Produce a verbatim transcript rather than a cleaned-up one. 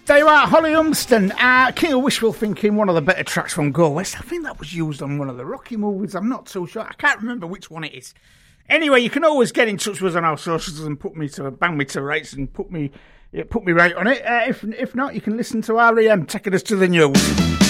There you are, Holly Umston, uh, King of Wishful Thinking, one of the better tracks from Go West. I think that was used on one of the Rocky movies. I'm not too sure. I can't remember which one it is. Anyway, you can always get in touch with us on our socials and put me to bang me to rights and put me put me right on it. Uh, if if not, you can listen to R E M taking us to the news.